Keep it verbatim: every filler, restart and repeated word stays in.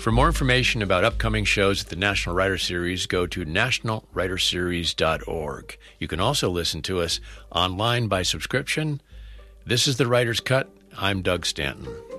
For more information about upcoming shows at the National Writer Series, go to national writer series dot org. You can also listen to us online by subscription. This is The Writer's Cut. I'm Doug Stanton.